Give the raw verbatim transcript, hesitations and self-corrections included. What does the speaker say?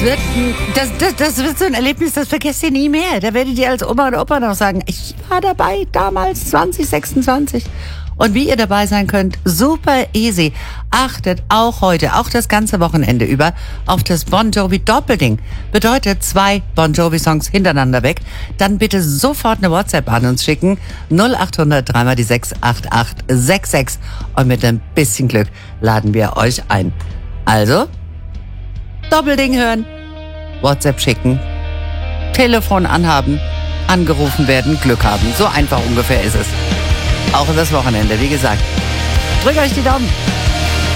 wird, das, das, das wird so ein Erlebnis, das vergesst ihr nie mehr. Da werdet ihr als Oma oder Opa noch sagen, ich war dabei damals zwanzig sechsundzwanzig. Und wie ihr dabei sein könnt, super easy. Achtet auch heute, auch das ganze Wochenende über, auf das Bon Jovi Doppelding. Bedeutet zwei Bon Jovi Songs hintereinander weg. Dann bitte sofort eine WhatsApp an uns schicken. null acht hundert drei mal die sechs acht acht sechs sechs. Und mit ein bisschen Glück laden wir euch ein. Also, Doppelding hören, WhatsApp schicken, Telefon anhaben, angerufen werden, Glück haben. So einfach ungefähr ist es. Auch in das Wochenende, wie gesagt. Drückt euch die Daumen.